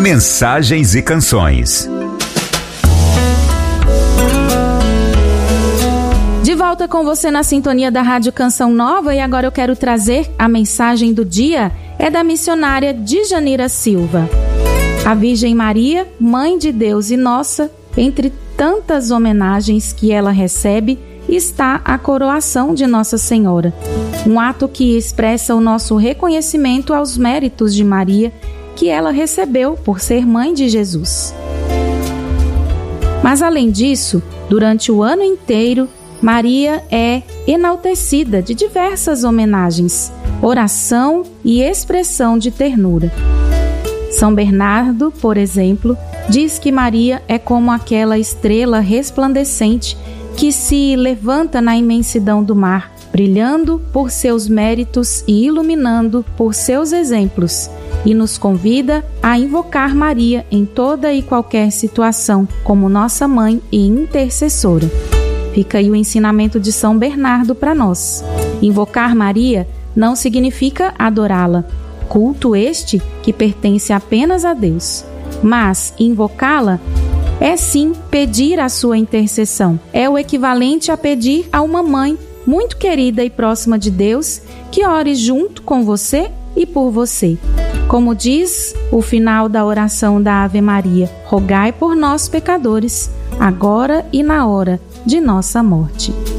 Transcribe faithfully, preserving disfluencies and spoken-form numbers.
Mensagens e canções. De volta com você na sintonia da Rádio Canção Nova, e agora eu quero trazer a mensagem do dia, é da missionária Djanira Silva. A Virgem Maria, Mãe de Deus e nossa, entre tantas homenagens que ela recebe, está a coroação de Nossa Senhora, um ato que expressa o nosso reconhecimento aos méritos de Maria, que ela recebeu por ser mãe de Jesus. Mas além disso, durante o ano inteiro, Maria é enaltecida de diversas homenagens, oração e expressão de ternura. São Bernardo, por exemplo, diz que Maria é como aquela estrela resplandecente que se levanta na imensidão do mar, brilhando por seus méritos e iluminando por seus exemplos, e nos convida a invocar Maria em toda e qualquer situação, como nossa mãe e intercessora. Fica aí o ensinamento de São Bernardo para nós. Invocar Maria não significa adorá-la, culto este que pertence apenas a Deus. Mas invocá-la é sim pedir a sua intercessão. É o equivalente a pedir a uma mãe muito querida e próxima de Deus que ore junto com você e por você. Como diz o final da oração da Ave Maria, rogai por nós pecadores, agora e na hora de nossa morte.